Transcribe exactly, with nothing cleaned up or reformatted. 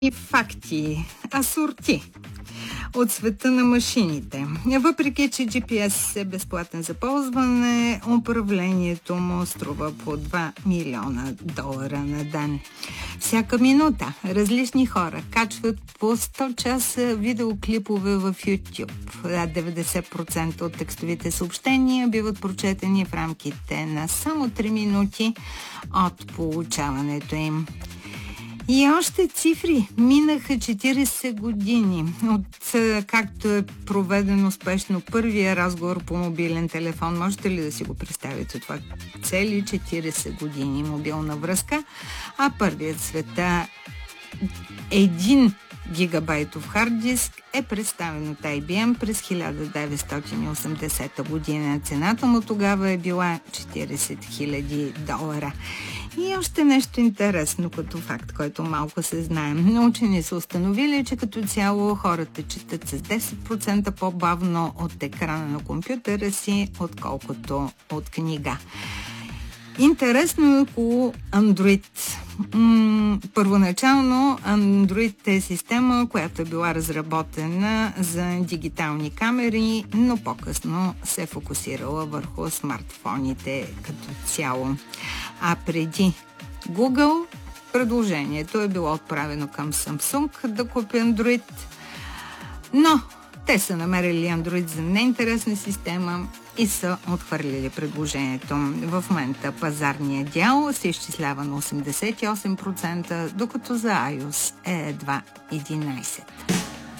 И факти, асорти от света на машините. Въпреки че джи пи ес е безплатен за ползване, управлението му струва по два милиона долара на ден. Всяка минута различни хора качват по сто часа видеоклипове в YouTube. деветдесет процента от текстовите съобщения биват прочетени в рамките на само три минути от получаването им. И още цифри. Минаха четиридесет години от както е проведен успешно първия разговор по мобилен телефон. Можете ли да си го представите това? Цели четиридесет години мобилна връзка, а първият в света един гигабайтов хард диск е представен от ай би ем през хиляда деветстотин и осемдесета година. Цената му тогава е била четиридесет хиляди долара. И още нещо интересно като факт, който малко се знаем. Учени са установили, че като цяло хората четат с десет процента по-бавно от екрана на компютъра си, отколкото от книга. Интересно е около Android. М- първоначално Android е система, която е била разработена за дигитални камери, но по-късно се е фокусирала върху смартфоните като цяло. А преди Google предложението е било отправено към Samsung да купи Android, но те са намерили Android за неинтересна система и са отхвърлили предложението. В момента пазарният дял се изчислява на осемдесет и осем процента, докато за iOS е едва единайсет процента.